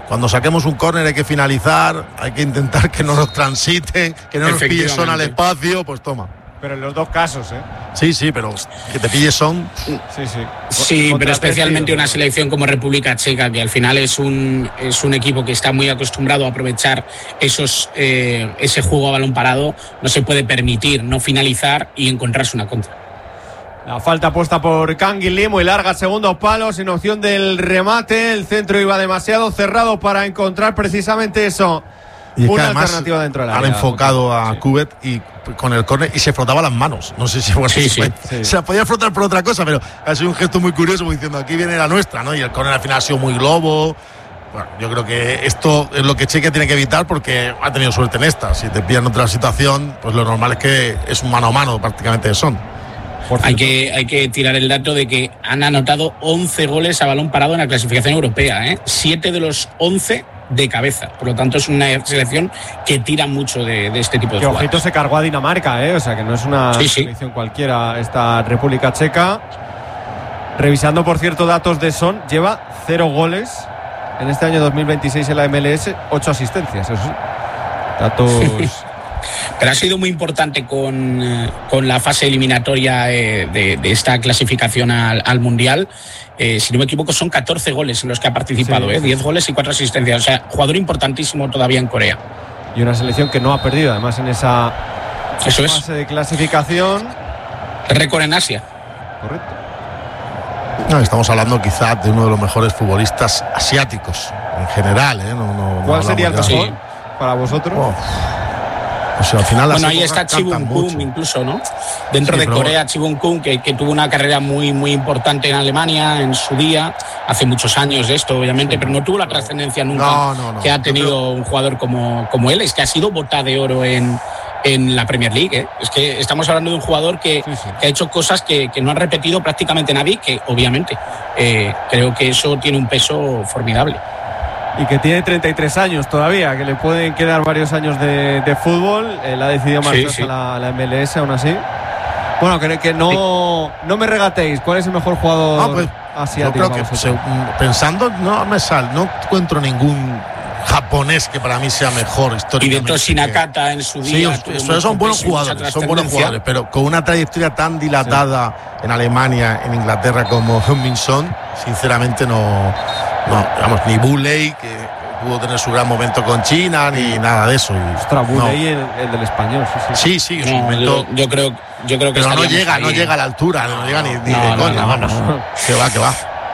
cuando saquemos un córner hay que finalizar, hay que intentar que no nos transiten, que no nos pille Son al espacio, pues toma. Pero en los dos casos, Sí, pero que te pille Son. Sí, pero especialmente una selección como República Checa, que al final es un equipo que está muy acostumbrado a aprovechar ese juego a balón parado, no se puede permitir no finalizar y encontrarse una contra. La falta puesta por Canguilí, muy larga, segundos palos, sin opción del remate. El centro iba demasiado cerrado para encontrar precisamente eso. Y es una que alternativa dentro del área. Han enfocado a Coudet y con el córner y se frotaba las manos. No sé si se la podía frotar por otra cosa, pero ha sido un gesto muy curioso, como diciendo aquí viene la nuestra, ¿no? Y el córner al final ha sido muy globo. Bueno, yo creo que esto es lo que Chequia tiene que evitar porque ha tenido suerte en esta. Si te pillan otra situación, pues lo normal es que es un mano a mano prácticamente de Son. Hay que tirar el dato de que han anotado 11 goles a balón parado en la clasificación europea, 7 de los 11 de cabeza. Por lo tanto, es una selección que tira mucho de este tipo de jugadas. Ojito, se cargó a Dinamarca, o sea que no es una selección cualquiera esta República Checa. Revisando, por cierto, datos de Son, lleva 0 goles en este año 2026 en la MLS, 8 asistencias. Eso sí. Datos... Pero ha sido muy importante con la fase eliminatoria de esta clasificación al Mundial. Si no me equivoco, son 14 goles en los que ha participado, 10 goles y 4 asistencias. O sea, jugador importantísimo todavía en Corea. Y una selección que no ha perdido, además, en esa fase de clasificación. Récord en Asia. Correcto. No, estamos hablando quizás de uno de los mejores futbolistas asiáticos en general. ¿Cuál sería el mejor para vosotros? Pues al final ahí está Chibun Kum incluso, ¿no? Dentro de Corea, Chibun Kum, que tuvo una carrera muy, muy importante en Alemania en su día, hace muchos años de esto, obviamente, pero no tuvo la trascendencia nunca que ha tenido un jugador como él. Es que ha sido bota de oro en la Premier League, Es que estamos hablando de un jugador que ha hecho cosas que no ha repetido prácticamente nadie, que obviamente creo que eso tiene un peso formidable. Y que tiene 33 años todavía, que le pueden quedar varios años de fútbol. Él ha decidido marcharse a la MLS aún así. Bueno, que no me regatéis. ¿Cuál es el mejor jugador asiático? Yo creo que pensando, no encuentro ningún japonés que para mí sea mejor históricamente. Y dentro Shinakata en su día. Sí, son buenos jugadores, pero con una trayectoria tan dilatada en Alemania, en Inglaterra como Heung-min Son, sinceramente no, ni Bulley, que pudo tener su gran momento con China, ni nada de eso. Ostras, Bulley, el del español, sí. En su momento, yo creo que pero no llega a la altura, no llega ni de coña, vamos. Que va.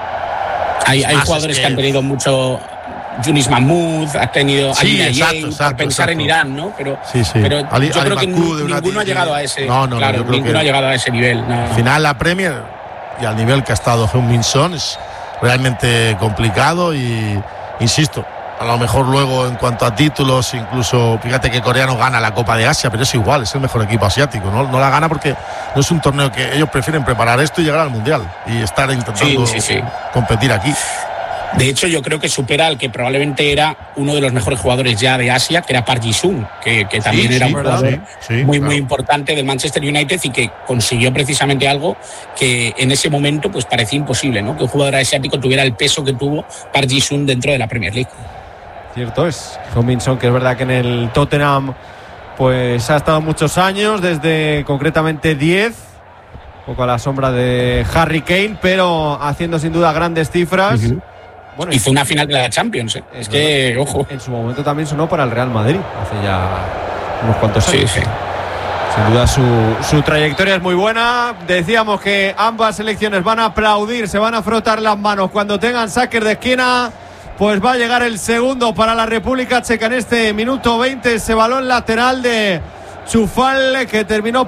Hay jugadores que han tenido mucho. Yunis Mahmoud ha tenido exacto, pensar en Irán, ¿no? Pero yo creo que ninguno ha llegado a ese. Ninguno ha llegado a ese nivel. No. Al final la Premier y al nivel que ha estado Heung-min Son es realmente complicado y insisto, a lo mejor luego en cuanto a títulos, incluso fíjate que Corea no gana la Copa de Asia, pero es igual, es el mejor equipo asiático, no la gana porque no es un torneo que ellos prefieren preparar esto y llegar al Mundial y estar intentando competir aquí. De hecho, yo creo que supera al que probablemente era uno de los mejores jugadores ya de Asia, que era Park Ji-sung, que también era un jugador muy importante del Manchester United y que consiguió precisamente algo que en ese momento pues parecía imposible, ¿no? Que un jugador asiático tuviera el peso que tuvo Park Ji-sung dentro de la Premier League. Cierto es. Heung-min Son, que es verdad que en el Tottenham pues ha estado muchos años, desde concretamente 10, un poco a la sombra de Harry Kane, pero haciendo sin duda grandes cifras. Bueno, hizo una final de la Champions, Es que, ojo. En su momento también sonó para el Real Madrid, hace ya unos cuantos años. Sí. Sin duda su trayectoria es muy buena. Decíamos que ambas selecciones van a aplaudir, se van a frotar las manos cuando tengan saques de esquina. Pues va a llegar el segundo para la República Checa en este minuto 20. Ese balón lateral de Chufal, que terminó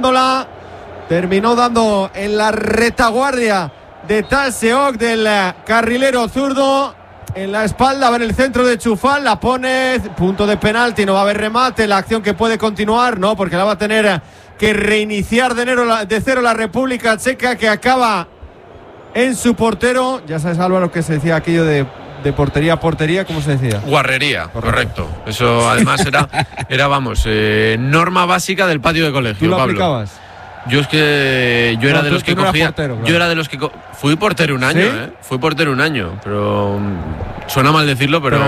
dando en la retaguardia de Talseok, del carrilero zurdo, en la espalda. Va en el centro de Chufal, la pone, punto de penalti, no va a haber remate. La acción que puede continuar, no, porque la va a tener que reiniciar de cero la República Checa, que acaba en su portero. Ya sabes, Álvaro, que se decía aquello de portería a portería, ¿cómo se decía? Guarrería, correcto. Eso además era norma básica del patio de colegio. ¿Tú lo Pablo aplicabas? Yo es que yo era de los que cogía. Portero, claro. Yo era de los que fui portero un año, ¿Sí? Fui portero un año, pero suena mal decirlo, pero